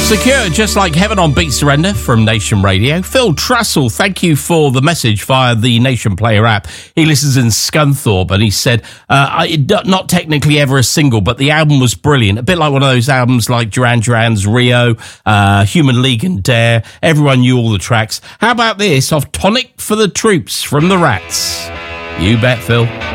Secure, just like heaven on Beat Surrender from Nation Radio. Phil Trussell, thank you for the message via the Nation Player app. He listens in Scunthorpe and he said, not technically ever a single, but the album was brilliant. A bit like one of those albums like Duran Duran's Rio, Human League and Dare. Everyone knew all the tracks. How about this off Tonic for the Troops from the Rats? You bet, Phil.